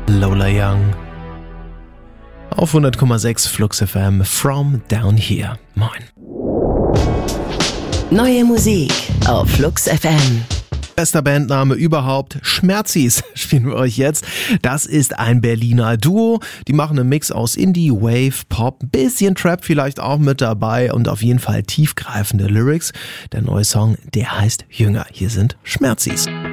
Lola Young. Auf 100,6 Flux FM from down here. Moin. Neue Musik auf Flux FM. Bester Bandname überhaupt, Schmerzis spielen wir euch jetzt. Das ist ein Berliner Duo. Die machen einen Mix aus Indie, Wave, Pop, ein bisschen Trap vielleicht auch mit dabei und auf jeden Fall tiefgreifende Lyrics. Der neue Song, der heißt Jünger. Hier sind Schmerzis.